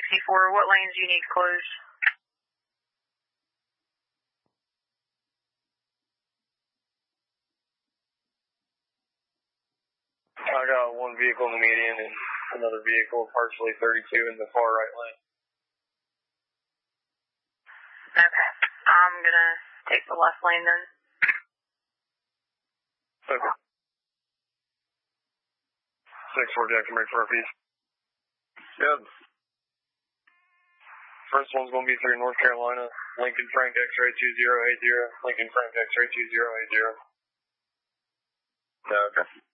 64. What lanes do you need closed? I got one vehicle in the median and another vehicle partially 32 in the far right lane. Okay. I'm going to take the left lane then. Okay. 6-4 Jackson, ready for a piece. Yep. First one's going to be through North Carolina, Lincoln Frank X-ray 2080, Lincoln Frank X-ray 2080. Yeah, okay.